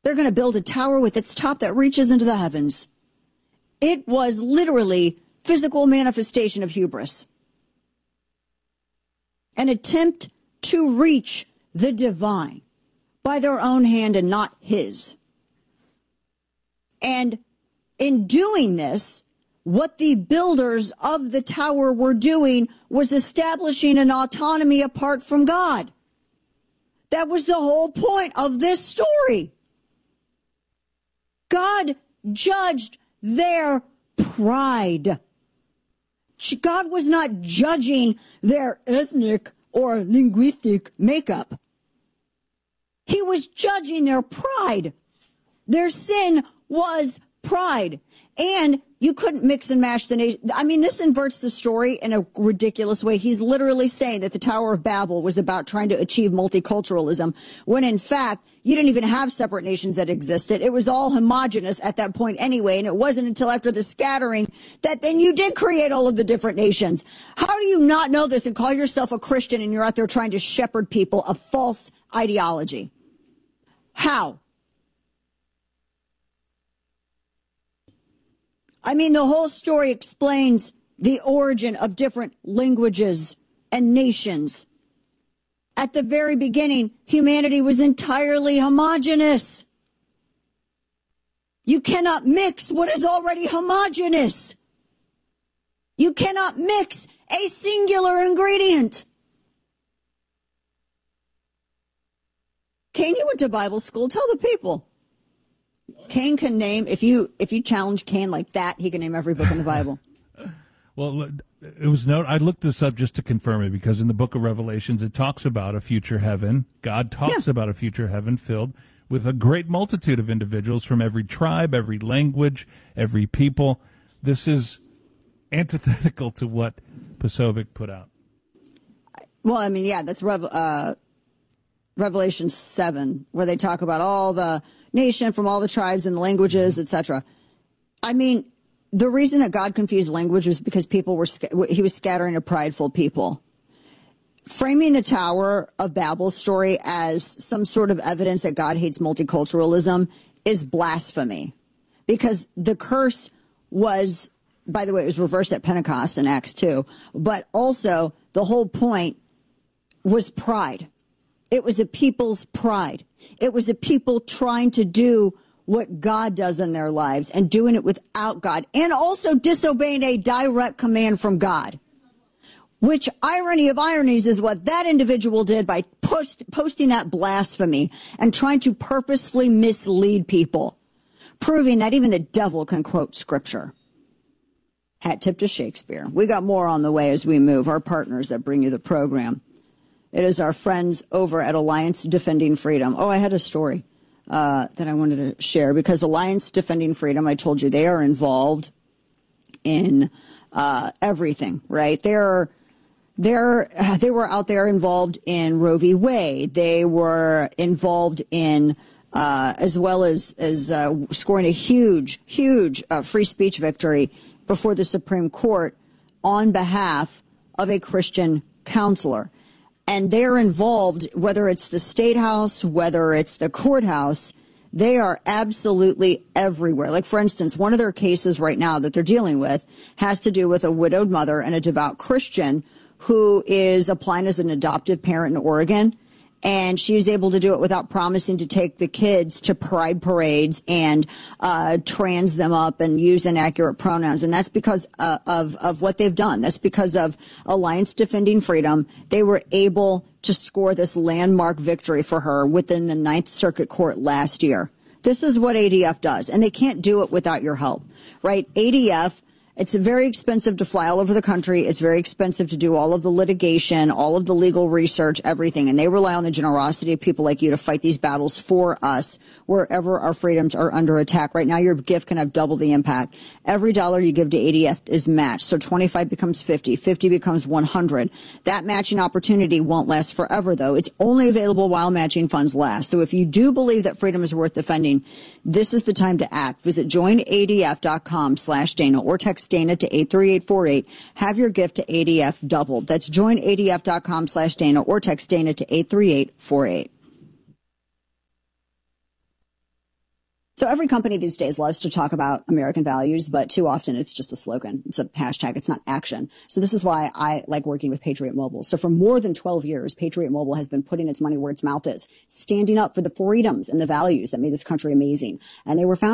They're going to build a tower with its top that reaches into the heavens. It was literally physical manifestation of hubris. An attempt to reach the divine by their own hand and not his. And in doing this, what the builders of the tower were doing was establishing an autonomy apart from God. That was the whole point of this story. God judged their pride. God was not judging their ethnic or linguistic makeup. He was judging their pride. Their sin was pride. And you couldn't mix and match the nation. I mean, this inverts the story in a ridiculous way. He's literally saying that the Tower of Babel was about trying to achieve multiculturalism, when in fact, you didn't even have separate nations that existed. It was all homogenous at that point anyway, and it wasn't until after the scattering that then you did create all of the different nations. How do you not know this and call yourself a Christian and you're out there trying to shepherd people of false ideology? How? I mean, the whole story explains the origin of different languages and nations. At the very beginning, humanity was entirely homogeneous. You cannot mix what is already homogeneous. You cannot mix a singular ingredient. Cain, you went to Bible school. Tell the people. Cain can name, if you challenge Cain like that, he can name every book in the Bible. Well, it was I looked this up just to confirm it, because in the book of Revelations, it talks about a future heaven. God talks about a future heaven filled with a great multitude of individuals from every tribe, every language, every people. This is antithetical to what Posobiec put out. Well, I mean, yeah, that's Revelation 7, where they talk about all the nation from all the tribes and languages, etc. I mean, the reason that God confused language was because he was scattering a prideful people. Framing the Tower of Babel story as some sort of evidence that God hates multiculturalism is blasphemy, because the curse was, by the way, it was reversed at Pentecost in Acts 2, but also the whole point was pride. It was a people's pride. It was a people trying to do what God does in their lives and doing it without God, and also disobeying a direct command from God, which, irony of ironies, is what that individual did by posting that blasphemy and trying to purposefully mislead people, proving that even the devil can quote scripture. Hat tip to Shakespeare. We got more on the way as we move, our partners that bring you the program. It is our friends over at Alliance Defending Freedom. Oh, I had a story that I wanted to share, because Alliance Defending Freedom, I told you, they are involved in everything, right? They were out there involved in Roe v. Wade. They were involved in, as well as scoring a huge free speech victory before the Supreme Court on behalf of a Christian counselor. And they're involved, whether it's the State House, whether it's the courthouse, they are absolutely everywhere. Like, for instance, one of their cases right now that they're dealing with has to do with a widowed mother and a devout Christian who is applying as an adoptive parent in Oregon. And she's able to do it without promising to take the kids to pride parades and trans them up and use inaccurate pronouns. And that's because of what they've done. That's because of Alliance Defending Freedom. They were able to score this landmark victory for her within the Ninth Circuit Court last year. This is what ADF does, and they can't do it without your help, right? ADF, it's very expensive to fly all over the country. It's very expensive to do all of the litigation, all of the legal research, everything. And they rely on the generosity of people like you to fight these battles for us wherever our freedoms are under attack. Right now, your gift can have double the impact. Every dollar you give to ADF is matched. So 25 becomes 50, 50 becomes 100. That matching opportunity won't last forever, though. It's only available while matching funds last. So if you do believe that freedom is worth defending, this is the time to act. Visit joinadf.com/Dana or text Dana to 83848. Have your gift to ADF doubled. That's joinadf.com/Dana or text Dana to 83848. So every company these days loves to talk about American values, but too often it's just a slogan. It's a hashtag. It's not action. So this is why I like working with Patriot Mobile. So for more than 12 years, Patriot Mobile has been putting its money where its mouth is, standing up for the freedoms and the values that made this country amazing. And they were founded